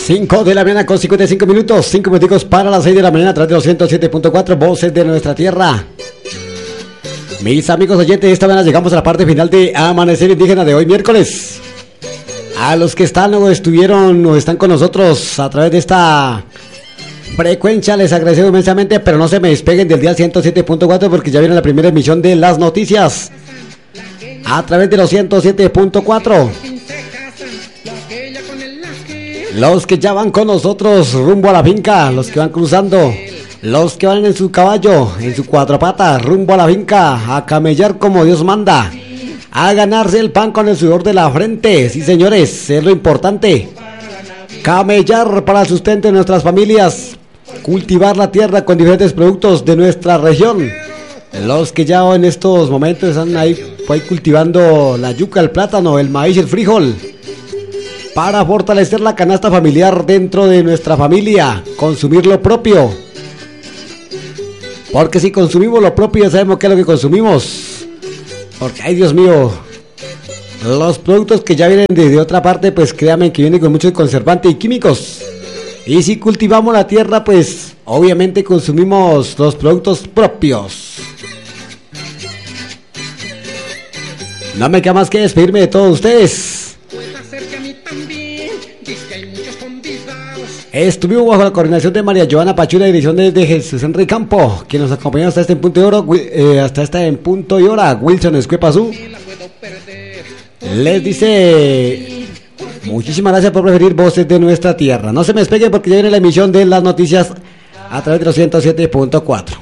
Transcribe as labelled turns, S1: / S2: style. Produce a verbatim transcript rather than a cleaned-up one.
S1: cinco de la mañana con cincuenta y cinco minutos, cinco minutos para las seis de la mañana a través de los ciento siete punto cuatro, voces de nuestra tierra. Mis amigos oyentes, esta mañana llegamos a la parte final de Amanecer Indígena de hoy miércoles. A los que están o estuvieron o están con nosotros a través de esta frecuencia les agradecemos inmensamente, pero no se me despeguen del día ciento siete punto cuatro porque ya viene la primera emisión de las noticias a través de los ciento siete punto cuatro. Los que ya van con nosotros rumbo a la finca, los que van cruzando, los que van en su caballo, en su cuatro patas, rumbo a la finca, a camellar como Dios manda, a ganarse el pan con el sudor de la frente. Sí, señores, es lo importante. Camellar para el sustento de nuestras familias, cultivar la tierra con diferentes productos de nuestra región. Los que ya en estos momentos están ahí, ahí cultivando la yuca, el plátano, el maíz, el frijol, para fortalecer la canasta familiar dentro de nuestra familia, consumir lo propio. Porque si consumimos lo propio, sabemos qué es lo que consumimos. Porque, ay Dios mío, los productos que ya vienen de, de otra parte, pues créanme que vienen con muchos conservantes y químicos. Y si cultivamos la tierra, pues obviamente consumimos los productos propios. No me queda más que despedirme de todos ustedes. Estuvimos bajo la coordinación de María Joana Pachula y dirección de, de Jesús Enrique Campo, quien nos acompañó hasta este punto de hora, eh, hasta este en punto y hora. Wilson Escuepazú les dice muchísimas gracias por preferir voces de nuestra tierra. No se me despegue porque ya viene la emisión de las noticias a través de los ciento siete punto cuatro.